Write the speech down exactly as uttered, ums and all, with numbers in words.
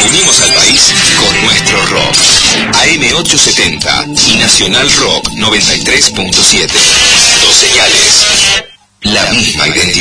Unimos al país con nuestro rock. A M ochocientos setenta y Nacional Rock noventa y tres punto siete. Dos señales. La misma identidad.